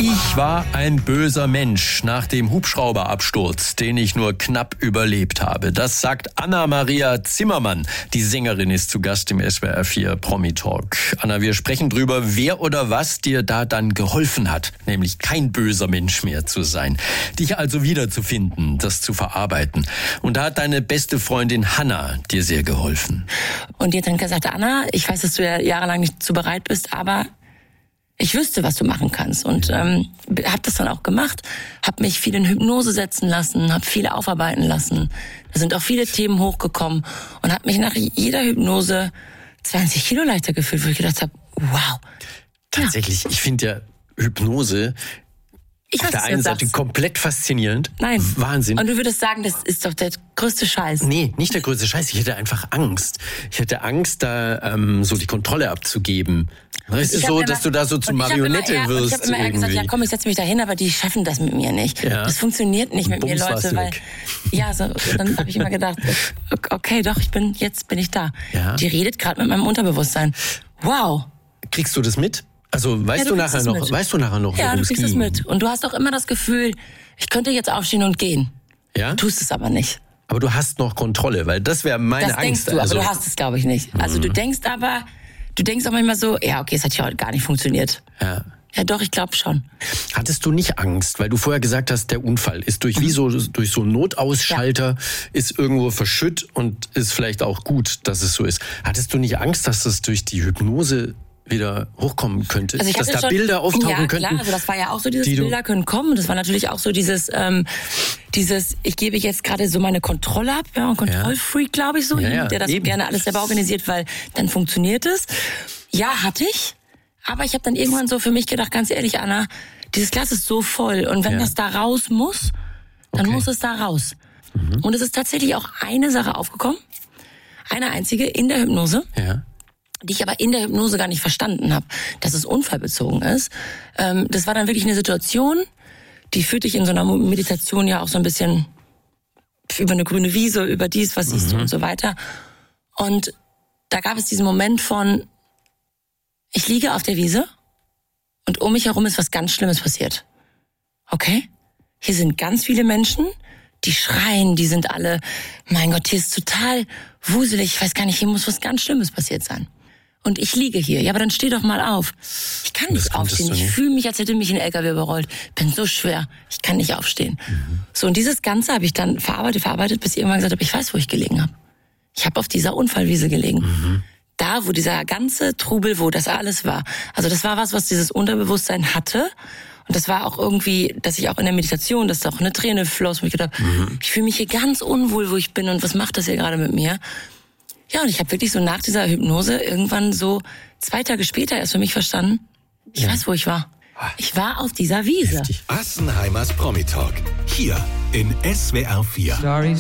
Ich war ein böser Mensch nach dem Hubschrauberabsturz, den ich nur knapp überlebt habe. Das sagt Anna-Maria Zimmermann. Die Sängerin ist zu Gast im SWR 4 Promi Talk. Anna, wir sprechen drüber, wer oder was dir da dann geholfen hat, nämlich kein böser Mensch mehr zu sein. Dich also wiederzufinden, das zu verarbeiten. Und da hat deine beste Freundin Hanna dir sehr geholfen. Und die hat dann gesagt, Anna, ich weiß, dass du ja jahrelang nicht so bereit bist, aber ich wüsste, was du machen kannst. Und habe das dann auch gemacht, habe mich viel in Hypnose setzen lassen, habe viele aufarbeiten lassen. Da sind auch viele Themen hochgekommen und habe mich nach jeder Hypnose 20 Kilo leichter gefühlt, wo ich gedacht habe, wow. Tatsächlich, ja. Ich finde ja Hypnose auf der einen Seite komplett faszinierend. Nein. Wahnsinn. Und du würdest sagen, das ist doch der größte Scheiß. Nee, nicht der größte Scheiß. Ich hätte einfach Angst. Ich hätte Angst, da so die Kontrolle abzugeben. Es ist so, dass du da so zur Marionette wirst. Ich habe immer gesagt, ja komm, ich setze mich da hin, aber die schaffen das mit mir nicht. Ja. Das funktioniert nicht mit mir, Leute. Weil, dann habe ich immer gedacht, okay, doch, jetzt bin ich da. Ja. Die redet gerade mit meinem Unterbewusstsein. Wow. Kriegst du das mit? Also weißt du nachher noch, ja, du kriegst es mit. Und du hast auch immer das Gefühl, ich könnte jetzt aufstehen und gehen. Ja? Du tust es aber nicht. Aber du hast noch Kontrolle, weil das wäre meine Angst. Das denkst du, aber du hast es, glaube ich, nicht. Also du denkst auch manchmal so, ja, okay, es hat ja heute gar nicht funktioniert. Ja. Ja, doch, ich glaube schon. Hattest du nicht Angst, weil du vorher gesagt hast, der Unfall ist durch so einen Notausschalter, ist irgendwo verschütt und ist vielleicht auch gut, dass es so ist. Hattest du nicht Angst, dass das durch die Hypnose wieder hochkommen könnte, also dass da Bilder auftauchen könnten? Ja, klar, also das war ja auch so, Bilder können kommen. Das war natürlich auch so dieses, ich gebe jetzt gerade so meine Kontrolle ab, ja, ein Kontrollfreak, glaube ich so, der das gerne alles selber organisiert, weil dann funktioniert es. Ja, hatte ich, aber ich habe dann irgendwann so für mich gedacht, ganz ehrlich, Anna, dieses Glas ist so voll und wenn das da raus muss, dann muss es da raus. Mhm. Und es ist tatsächlich auch eine Sache aufgekommen, eine einzige in der Hypnose. Ja. Die ich aber in der Hypnose gar nicht verstanden habe, dass es unfallbezogen ist. Das war dann wirklich eine Situation, die führt dich in so einer Meditation ja auch so ein bisschen über eine grüne Wiese, über dies, was siehst du und so weiter. Und da gab es diesen Moment von, ich liege auf der Wiese und um mich herum ist was ganz Schlimmes passiert. Okay? Hier sind ganz viele Menschen, die schreien, die sind alle, mein Gott, hier ist total wuselig, ich weiß gar nicht, hier muss was ganz Schlimmes passiert sein. Und ich liege hier. Ja, aber dann steh doch mal auf. Ich kann nicht aufstehen. Ich fühle mich, als hätte mich ein LKW überrollt. Bin so schwer. Ich kann nicht aufstehen. Mhm. So, und dieses Ganze habe ich dann verarbeitet, bis ich irgendwann gesagt habe, ich weiß, wo ich gelegen habe. Ich habe auf dieser Unfallwiese gelegen. Mhm. Da, wo dieser ganze Trubel, wo das alles war. Also das war was dieses Unterbewusstsein hatte. Und das war auch irgendwie, dass ich auch in der Meditation, dass da auch eine Träne floss, wo ich gedacht habe, ich fühle mich hier ganz unwohl, wo ich bin und was macht das hier gerade mit mir? Ja, und ich habe wirklich so nach dieser Hypnose irgendwann so 2 Tage später erst für mich verstanden, ich weiß, wo ich war. Ich war auf dieser Wiese. Assenheimers Promi Talk. Hier in SWR 4.